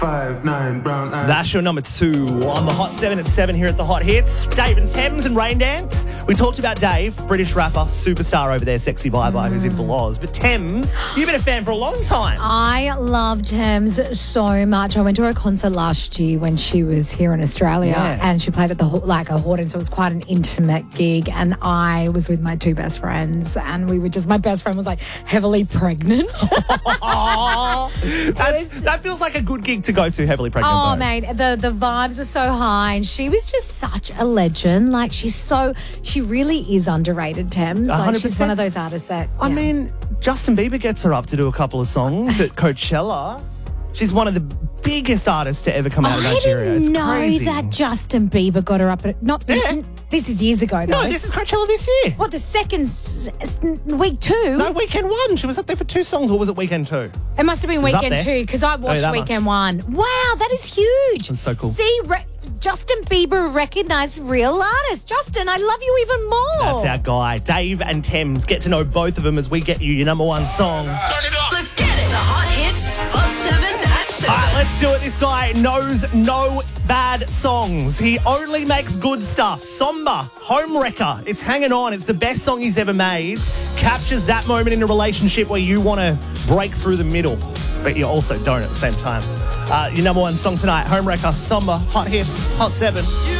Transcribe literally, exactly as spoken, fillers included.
Five, nine, brown eyes. That's your number two on the Hot seven at seven here at the Hot Hits. Dave and Thames and Rain Dance. We talked about Dave, British rapper, superstar over there, sexy bye bye, mm. who's in for Loz. But Thames, you've been a fan for a long time. I love Thames so much. I went to her concert last year when she was here in Australia, yeah. and she played at the like a Horton, so it was quite an intimate gig. And I was with my two best friends, and we were just my best friend was like heavily pregnant. That's, that feels like a good gig to go to, heavily pregnant. Oh, though. mate, the, the vibes were so high, and she was just such a legend. Like, she's so, she really is underrated, Thames. Like, one hundred percent. she's one of those artists that, I yeah. mean, Justin Bieber gets her up to do a couple of songs at Coachella. She's one of the biggest artists to ever come out of I Nigeria. didn't It's know crazy. that Justin Bieber got her up. At, not Yeah. This is years ago, though. No, this is Coachella this year. What, the second s- s- week two? No, weekend one. She was up there for two songs. Or was it weekend two? It must have been was up weekend there. two because I watched that weekend one. Wow, that is huge. That's so cool. See, re- Justin Bieber recognized real artists. Justin, I love you even more. That's our guy. Dave and Thames. Get to know both of them as we get you your number one song. Turn it up. Let's get it. The Hot Hits on seven at seven. All right, let's do it. This guy knows no bad songs. He only makes good stuff. Somber, Home Wrecker. It's Hanging On. It's the best song he's ever made. Captures that moment in a relationship where you want to break through the middle, but you also don't at the same time. Uh, your number one song tonight, Home Wrecker, Somber, Hot Hits, Hot seven.